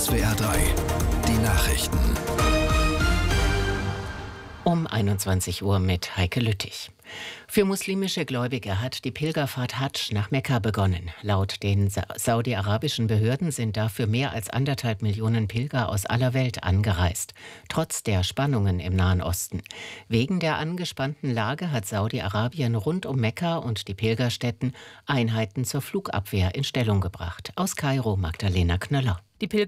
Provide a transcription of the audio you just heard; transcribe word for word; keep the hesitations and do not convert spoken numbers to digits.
S W R drei, die Nachrichten. Um einundzwanzig Uhr mit Heike Lüttich. Für muslimische Gläubige hat die Pilgerfahrt Hadsch nach Mekka begonnen. Laut den sa saudi-arabischen Behörden sind dafür mehr als anderthalb Millionen Pilger aus aller Welt angereist. Trotz der Spannungen im Nahen Osten. Wegen der angespannten Lage hat Saudi-Arabien rund um Mekka und die Pilgerstätten Einheiten zur Flugabwehr in Stellung gebracht. Aus Kairo Magdalena Knöller. Die Pilger